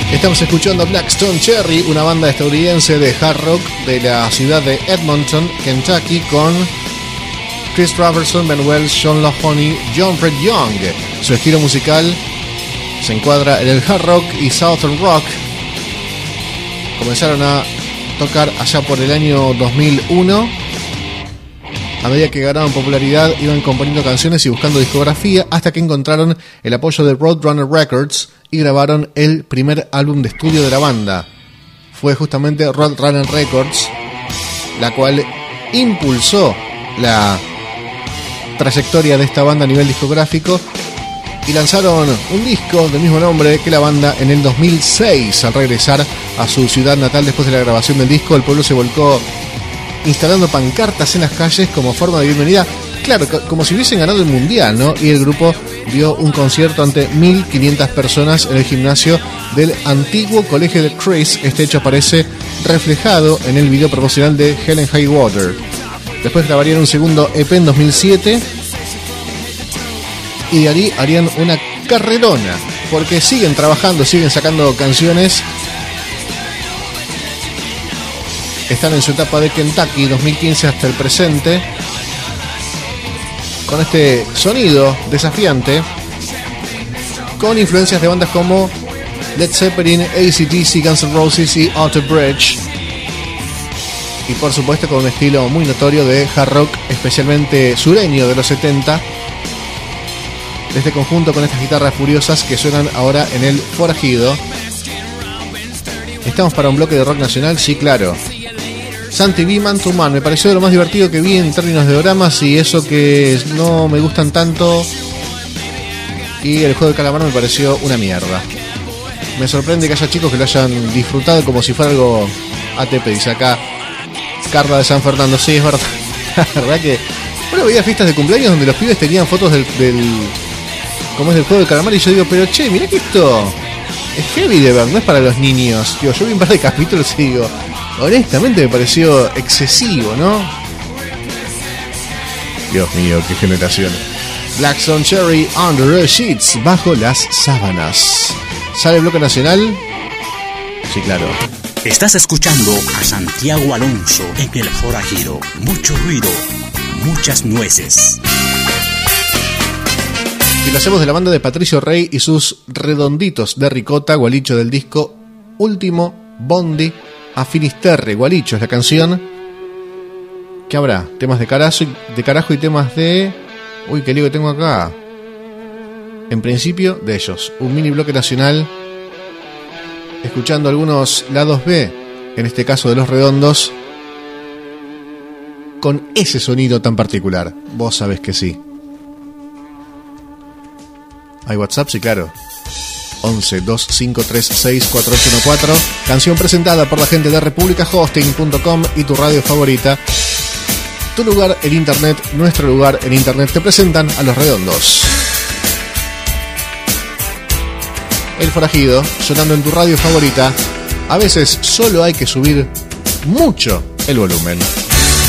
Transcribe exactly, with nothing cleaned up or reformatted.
Estamos escuchando Blackstone Cherry, una banda estadounidense de hard rock de la ciudad de Edmonton, Kentucky, con Chris Robertson, Ben Wells, John Lahoney, John Fred Young. Su estilo musical se encuadra en el hard rock y southern rock. Comenzaron a tocar allá por el año dos mil uno. A medida que ganaban popularidad, iban componiendo canciones y buscando discografía hasta que encontraron el apoyo de Roadrunner Records y grabaron el primer álbum de estudio de la banda. Fue justamente Roadrunner Records la cual impulsó la trayectoria de esta banda a nivel discográfico, y lanzaron un disco del mismo nombre que la banda en el dos mil seis. Al regresar a su ciudad natal después de la grabación del disco, el pueblo se volcó instalando pancartas en las calles como forma de bienvenida, claro, como si hubiesen ganado el mundial, ¿no? Y el grupo dio un concierto ante mil quinientas personas en el gimnasio del antiguo colegio de Chris. Este hecho aparece reflejado en el video promocional de Helen Highwater. Después grabarían un segundo E P en dos mil siete y de ahí harían una carrerona, porque siguen trabajando, siguen sacando canciones. Están en su etapa de Kentucky dos mil quince hasta el presente, con este sonido desafiante, con influencias de bandas como Led Zeppelin, A C D C, Guns N' Roses y Alter Bridge, y por supuesto con un estilo muy notorio de hard rock, especialmente sureño de los setenta, de este conjunto con estas guitarras furiosas que suenan ahora en el Forajido. ¿Estamos para un bloque de rock nacional? Sí, claro. Santi V, Man to Man, me pareció de lo más divertido que vi en términos de dramas, y eso que no me gustan tanto. Y el juego de calamar me pareció una mierda. Me sorprende que haya chicos que lo hayan disfrutado como si fuera algo A T P, dice acá Carla de San Fernando. Sí, es verdad. La verdad que bueno, veía fiestas de cumpleaños donde los pibes tenían fotos del, del como es del juego de calamar, y yo digo, pero che, mirá que esto es heavy de ver, no es para los niños. Digo, yo vi un par de capítulos y digo, honestamente me pareció excesivo, ¿no? Dios mío, qué generación. Blackstone Cherry, Under the Sheets, bajo las sábanas. ¿Sale el bloque nacional? Sí, claro. Estás escuchando a Santiago Alonso en el Forajido. Mucho ruido, muchas nueces. Y lo hacemos de la banda de Patricio Rey y sus redonditos de ricota, Gualicho, del disco Último Bondi a Finisterre. Gualicho es la canción. ¿Qué habrá? Temas de carajo, de carajo y temas de... Uy, qué lío que tengo acá. En principio, de ellos. Un mini bloque nacional, escuchando algunos lados B, en este caso de Los Redondos, con ese sonido tan particular. Vos sabés que sí. ¿Hay WhatsApp? Sí, claro. once, dos cinco tres seis, cuatro ocho uno cuatro. Canción presentada por la gente de república hosting punto com y tu radio favorita. Tu lugar en internet, nuestro lugar en internet. Te presentan a Los Redondos. El Forajido, sonando en tu radio favorita. A veces solo hay que subir mucho el volumen.